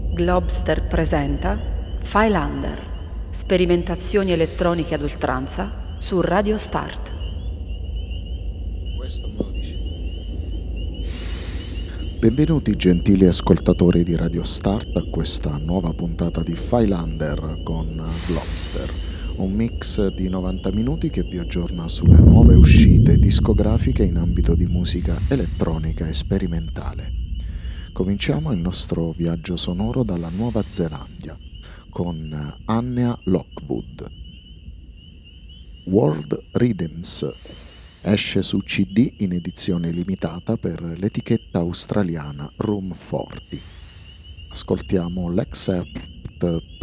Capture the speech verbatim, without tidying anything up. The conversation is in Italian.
Globster presenta Filander, sperimentazioni elettroniche ad oltranza su Radio Start. Questo me lo dici. Benvenuti gentili ascoltatori di Radio Start a questa nuova puntata di Filander con Globster, un mix di novanta minuti che vi aggiorna sulle nuove uscite discografiche in ambito di musica elettronica e sperimentale. Cominciamo il nostro viaggio sonoro dalla Nuova Zelanda con Anya Lockwood. World Rhythms esce su C D in edizione limitata per l'etichetta australiana Room quaranta. Ascoltiamo l'excerpt